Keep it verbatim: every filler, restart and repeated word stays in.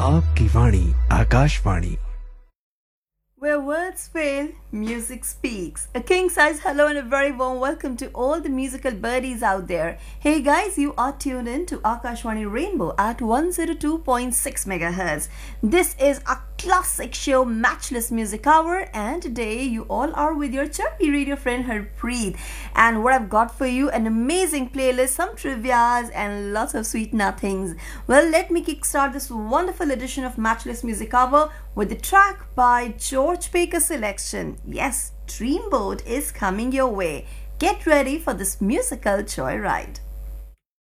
आपकी वाणी Akashvani. Where words fail, music speaks. A king size hello and a very warm welcome to all the musical birdies out there. Hey guys, you are tuned in to Akashwani Rainbow at one oh two point six megahertz. This is a classic show, Matchless Music Hour, and today you all are with your chirpy radio friend Harpreet. And what I've got for you, an amazing playlist, some trivias and lots of sweet nothings. Well, let me kickstart this wonderful edition of Matchless Music Hour with the track by George Baker selection. Yes, Dreamboat is coming your way. Get ready for this musical joyride.